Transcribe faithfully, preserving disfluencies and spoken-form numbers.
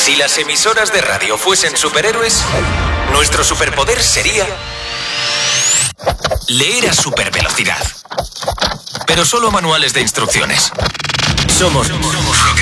Si las emisoras de radio fuesen superhéroes, nuestro superpoder sería leer a supervelocidad. Pero solo manuales de instrucciones. Somos, somos